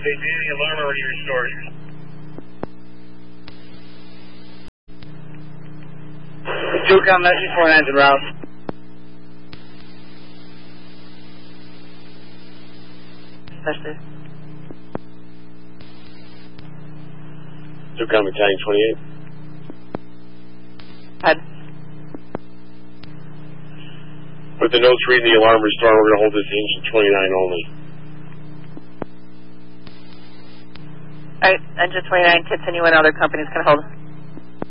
Hey, do the alarm already restored? SUCOM, message 49's en route. Message. SUCOM Battalion 28. Head. With the notes reading the alarm restore, we're going to hold this engine 29 only. Alright, engine 29, continue and other companies can hold.